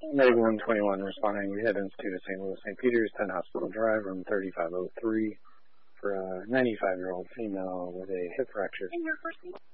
Medical 121 responding. We head Institute of St. Louis, St. Peter's, 10 Hospital Drive, room 3503 for a 95-year-old female with a hip fracture. And your first name?